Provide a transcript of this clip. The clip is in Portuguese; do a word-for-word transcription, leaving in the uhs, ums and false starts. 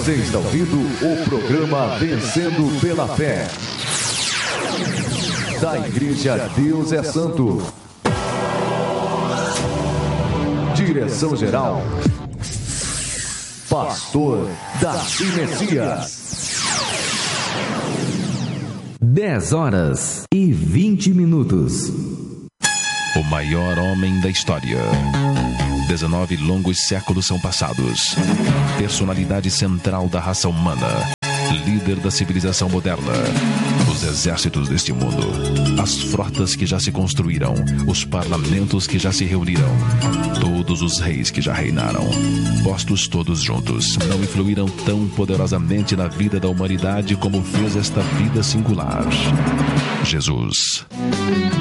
Você está ouvindo o programa Vencendo pela Fé, da Igreja Deus é Santo. Direção-geral, Pastor Darcy Messias. dez horas e vinte minutos. O maior homem da história. dezenove longos séculos são passados. Personalidade central da raça humana. Líder da civilização moderna. Os exércitos deste mundo. As frotas que já se construíram. Os parlamentos que já se reuniram. Todos os reis que já reinaram. Postos todos juntos, não influíram tão poderosamente na vida da humanidade como fez esta vida singular. Jesus.